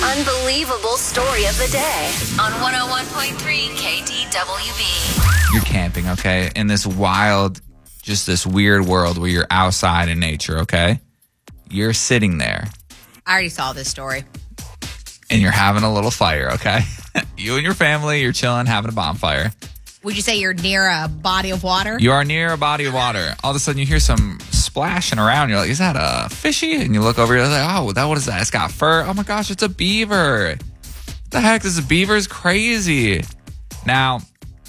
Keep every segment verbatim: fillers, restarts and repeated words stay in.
unbelievable story of the day on one oh one point three K D W B. You're camping, okay, in this wild, just this weird world where you're outside in nature, okay? You're sitting there. I already saw this story. And you're having a little fire, okay? You and your family, you're chilling, having a bonfire. Would you say you're near a body of water? You are near a body of water. All of a sudden, you hear some splashing around. You're like, is that a fishy? And you look over, you're like, oh, that what is that? It's got fur. Oh, my gosh, it's a beaver. What the heck? This is beaver is crazy. Now,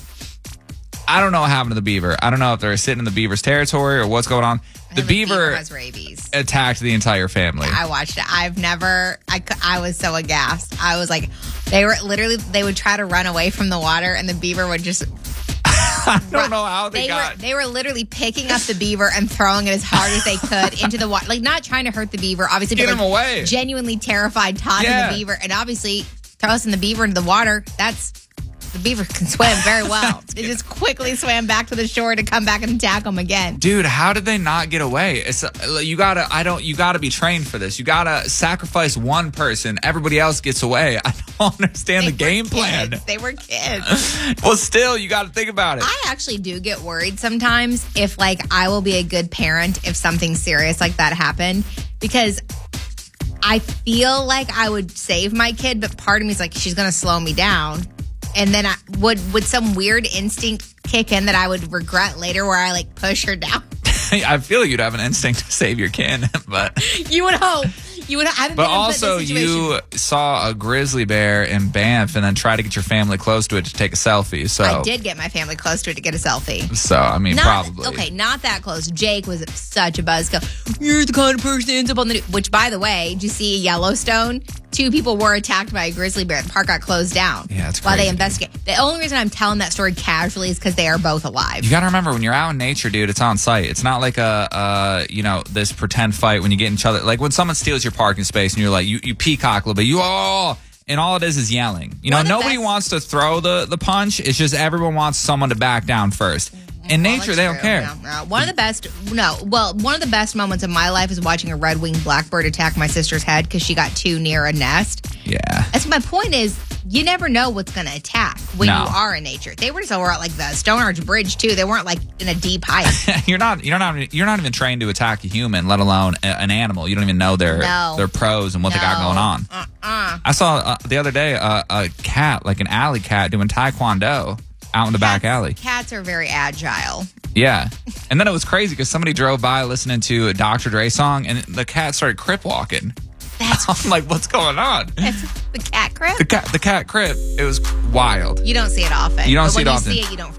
I don't know what happened to the beaver. I don't know if they're sitting in the beaver's territory or what's going on. The beaver, beaver has rabies. Attacked the entire family. I watched it. I've never, I, cou- I was so aghast. I was like, they were literally, they would try to run away from the water and the beaver would just. I don't know how they, they got. Were, they were literally picking up the beaver and throwing it as hard as they could into the water. Like, not trying to hurt the beaver, obviously. Get but him like, away. Genuinely terrified, tossing Yeah. the beaver. And obviously, tossing the beaver into the water, that's. The beaver can swim very well. They just quickly swam back to the shore to come back and attack them again. Dude, how did they not get away? It's uh, you gotta. I don't. You gotta be trained for this. You gotta sacrifice one person. Everybody else gets away. I don't understand They the game were plan. kids. They were kids. Well, still, you gotta think about it. I actually do get worried sometimes if, like, I will be a good parent if something serious like that happened, because I feel like I would save my kid, but part of me is like, she's gonna slow me down. And then I would would some weird instinct kick in that I would regret later, where I like push her down. I feel you'd have an instinct to save your kin, but You would hope. You would. I haven't but been in also this situation. you saw a grizzly bear in Banff and then try to get your family close to it to take a selfie. So I did get my family close to it to get a selfie. So I mean, Not, probably okay, not that close. Jake was such a buzzkill. You're the kind of person that ends up on the news. Which, by the way, did you see Yellowstone? Two people were attacked by a grizzly bear. The park got closed down. Yeah, it's while crazy. they investigate. The only reason I'm telling that story casually is because they are both alive. You got to remember, when you're out in nature, dude, it's on site. It's not like a, uh, you know, this pretend fight when you get in each other. Like when someone steals your parking space and you're like, you, you peacock a little bit. You all, and all it is is yelling. You know, One of the nobody best- wants to throw the, the punch. It's just everyone wants someone to back down first. In Well, nature, that's they don't true. care. No, no. One of the best, no, well, one of the best moments of my life is watching a red-winged blackbird attack my sister's head because she got too near a nest. Yeah. That's my point is, you never know what's going to attack when No. you are in nature. They were just over at like the Stone Arch Bridge too. They weren't like in a deep height. you're not you're not you're not even trained to attack a human, let alone a, an animal. You don't even know their No. their pros and what they got No. going on. Uh-uh. I saw uh, the other day uh, a cat, like an alley cat, doing taekwondo out in the back alley. Cats are very agile. Yeah. And then it was crazy because somebody drove by listening to a Doctor Dre song and the cat started crip walking. That's, I'm like, what's going on? that's the cat crib. The cat, the cat crip. It was wild. You don't see it often. You don't but see when it you often. see it, you don't forget.